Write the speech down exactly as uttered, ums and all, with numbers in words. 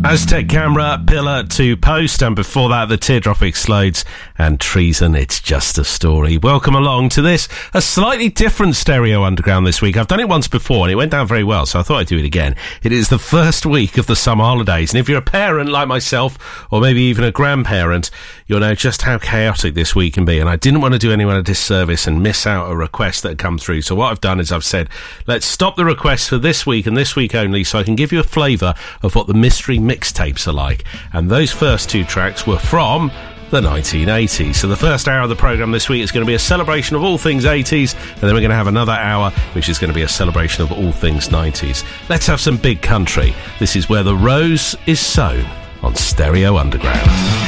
Aztec Camera, Pillar to Post, and before that, The Teardrop Explodes and Treason, It's Just a Story. Welcome along to this, a slightly different Stereo Underground this week. I've done it once before and it went down very well, so I thought I'd do it again. It is the first week of the summer holidays, and if you're a parent like myself, or maybe even a grandparent, you'll know just how chaotic this week can be, and I didn't want to do anyone a disservice and miss out a request that had come through. So what I've done is I've said, let's stop the request for this week and this week only, so I can give you a flavour of what the mystery mixtapes are like. And those first two tracks were from the nineteen eighties. So the first hour of the programme this week is going to be a celebration of all things eighties, and then we're going to have another hour which is going to be a celebration of all things nineties. Let's have some big country. This is Where the Rose is Sown on Stereo Underground.